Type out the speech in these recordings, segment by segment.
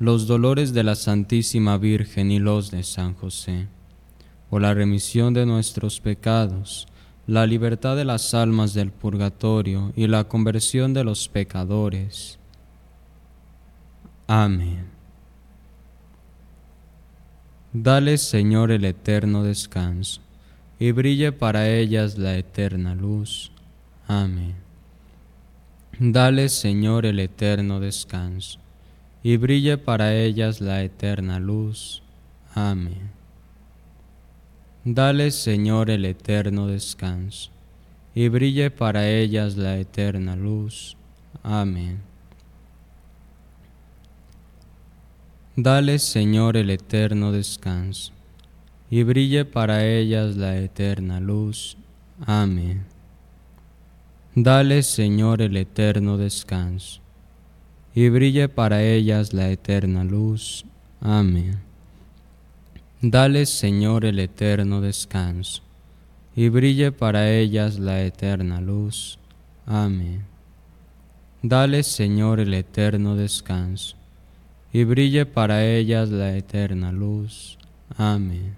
los dolores de la Santísima Virgen y los de San José, por la remisión de nuestros pecados, la libertad de las almas del purgatorio y la conversión de los pecadores. Amén. Dale, Señor, el eterno descanso, y brille para ellas la eterna luz. Amén. Dale, Señor, el eterno descanso, y brille para ellas la eterna luz. Amén. Dale, Señor, el eterno descanso, y brille para ellas la eterna luz. Amén. Dale, Señor, el eterno descanso, y brille para ellas la eterna luz. Amén. Dale, Señor, el eterno descanso, y brille para ellas la eterna luz. Amén. Dale, Señor, el eterno descanso, y brille para ellas la eterna luz. Amén. Dale, Señor, el eterno descanso, y brille para ellas la eterna luz. Amén.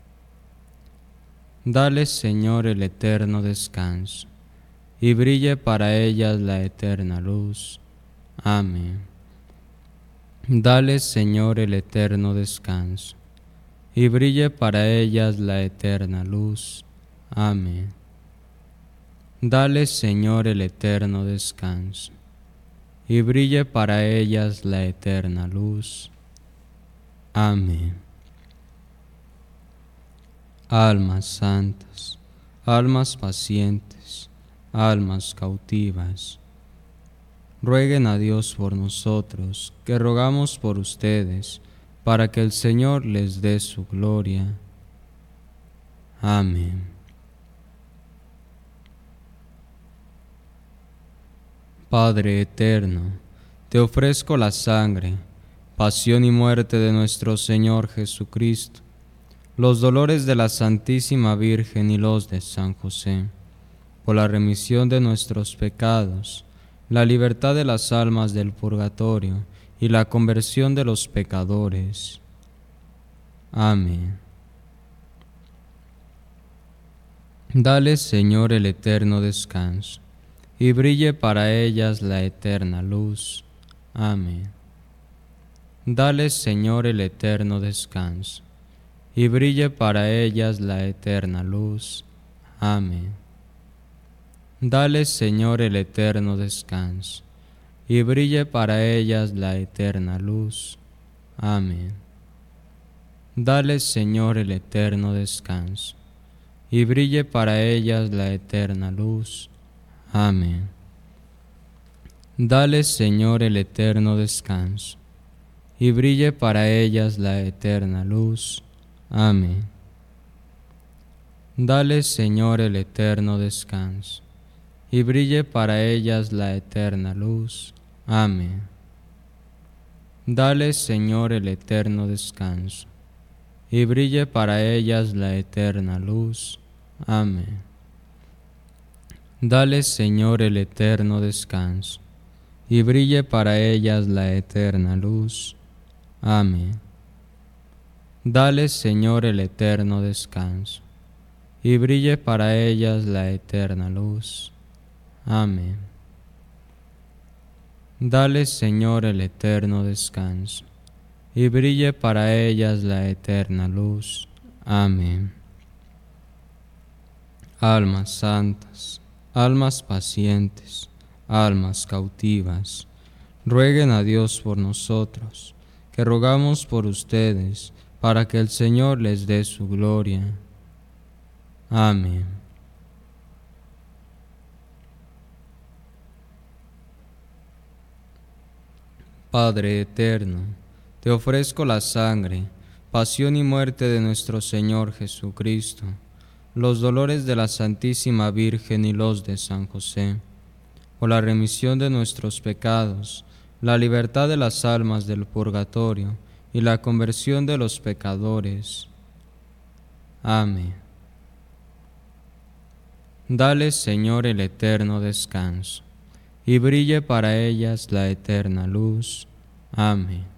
Dale, Señor, el eterno descanso, y brille para ellas la eterna luz. Amén. Dale, Señor, el eterno descanso, y brille para ellas la eterna luz. Amén. Dale, Señor, el eterno descanso, y brille para ellas la eterna luz. Amén. Almas santas, almas pacientes, almas cautivas, rueguen a Dios por nosotros, que rogamos por ustedes, para que el Señor les dé su gloria. Amén. Padre eterno, te ofrezco la sangre, pasión y muerte de nuestro Señor Jesucristo, los dolores de la Santísima Virgen y los de San José, por la remisión de nuestros pecados, la libertad de las almas del purgatorio y la conversión de los pecadores. Amén. Dale, Señor, el eterno descanso, y brille para ellas la eterna luz. Amén. Dale, Señor, el eterno descanso, y brille para ellas la eterna luz. Amén. Dale, Señor, el eterno descanso, y brille para ellas la eterna luz. Amén. Dale, Señor, el eterno descanso, y brille para ellas la eterna luz. Amén. Dale, Señor, el eterno descanso, y brille para ellas la eterna luz. Amén. Dale, Señor, el eterno descanso, y brille para ellas la eterna luz. Amén. Dale, Señor, el eterno descanso, y brille para ellas la eterna luz. Amén. Dale, Señor, el eterno descanso, y brille para ellas la eterna luz. Amén. Dale, Señor, el eterno descanso, y brille para ellas la eterna luz. Amén. Dale, Señor, el eterno descanso, y brille para ellas la eterna luz. Amén. Almas santas, almas pacientes, almas cautivas, rueguen a Dios por nosotros, que rogamos por ustedes, para que el Señor les dé su gloria. Amén. Padre eterno, te ofrezco la sangre, pasión y muerte de nuestro Señor Jesucristo, los dolores de la Santísima Virgen y los de San José, por la remisión de nuestros pecados, la libertad de las almas del purgatorio y la conversión de los pecadores. Amén. Dale, Señor, el eterno descanso, y brille para ellas la eterna luz. Amén.